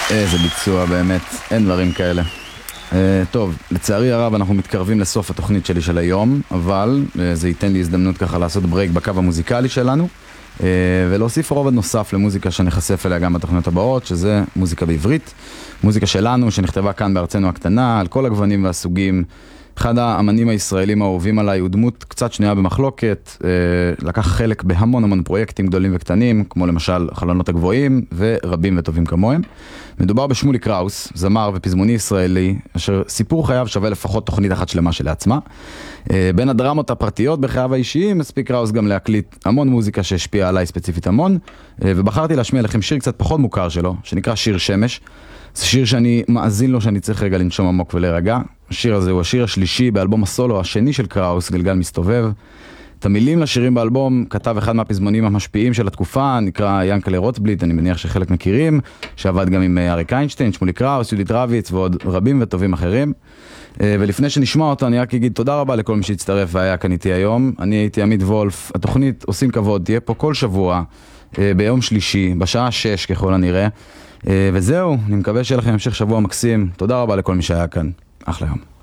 איזה ביצוע באמת, אין דברים כאלה. טוב, לצערי הרב אנחנו מתקרבים לסוף התוכנית שלי של היום, אבל זה ייתן לי הזדמנות ככה לעשות ברייק בקו המוזיקלי שלנו, ולהוסיף רובד נוסף למוזיקה שנחשף אליה גם בתוכניות הבאות, שזה מוזיקה בעברית, מוזיקה שלנו שנכתבה כאן בארצנו הקטנה, על כל הגוונים והסוגים. אחד האמנים הישראלים האהובים עליי הוא דמות קצת שנויה במחלוקת, לקח חלק בהמון המון פרויקטים גדולים וקטנים, כמו למשל חלונות הגבוהים ורבים וטובים כמוהם. מדובר בשמולי קראוס, זמר ופזמוני ישראלי, אשר סיפור חייו שווה לפחות תוכנית אחת שלמה שלעצמה. בין הדרמות הפרטיות בחייו האישיים, מספיק קראוס גם להקליט המון מוזיקה שהשפיעה עליי ספציפית המון, ובחרתי להשמיע לכם שיר קצת פחות מוכר שלו, שנקרא שיר שמש. זה שיר שאני מאזין לו שאני צריך רגע לנשום עמוק ולהירגע. השיר הזה הוא השיר השלישי באלבום הסולו השני של קראוס, גלגל מסתובב. את המילים לשירים באלבום כתב אחד מהפזמונים המשפיעים של התקופה, נקרא ינקלה רוטבליט, אני מניח שחלק מכירים, שעבד גם עם אריק איינשטיין, שמולי קראוס, יהודית רביץ ועוד רבים וטובים אחרים. ולפני שנשמע אותו אני רק אגיד תודה רבה לכל מי שהצטרף והיה כאן איתי היום. אני הייתי עמית וולף, התוכנית עושים כבוד, תהיה פה כל שבוע, ביום שלישי, בשעה 6 ככל הנראה. וזהו, אני מקווה שיהיה לכם המשך שבוע מקסים. תודה רבה לכל מי שהיה כאן. אחלה יום.